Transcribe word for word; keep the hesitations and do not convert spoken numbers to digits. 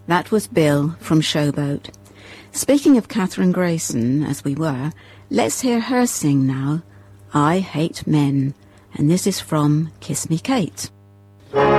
That was Bill from Showboat. Speaking of Catherine Grayson, as we were, let's hear her sing now, I Hate Men. And this is from Kiss Me Kate.